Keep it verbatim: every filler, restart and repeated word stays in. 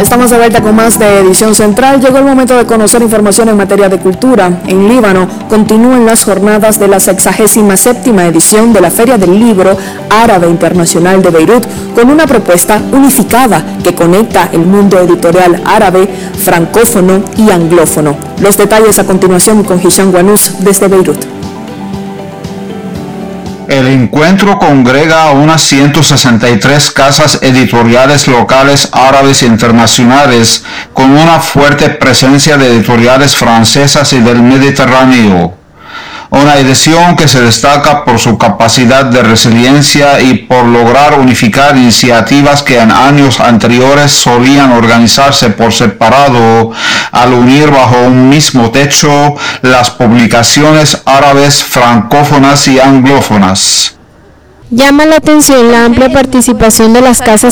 Estamos de vuelta con más de Edición Central. Llegó el momento de conocer información en materia de cultura. En Líbano continúan las jornadas de la sexagésima séptima edición de la Feria del Libro Árabe Internacional de Beirut, con una propuesta unificada que conecta el mundo editorial árabe, francófono y anglófono. Los detalles a continuación con Hisham Guanús desde Beirut. El encuentro congrega a unas ciento sesenta y tres casas editoriales locales árabes e internacionales, con una fuerte presencia de editoriales francesas y del Mediterráneo. Una edición que se destaca por su capacidad de resiliencia y por lograr unificar iniciativas que en años anteriores solían organizarse por separado, al unir bajo un mismo techo las publicaciones árabes, francófonas y anglófonas. Llama la atención la amplia participación de las casas